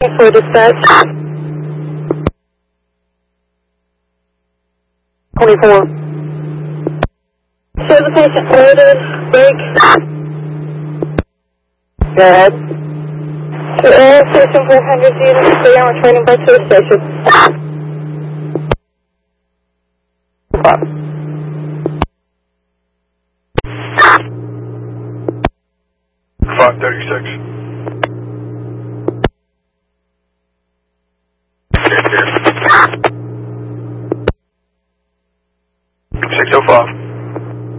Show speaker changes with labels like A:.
A: For dispatch. 24. Show the patient loaded, break. Go ahead. To all station 400 units, stay on returning back to the station.
B: 536. 605.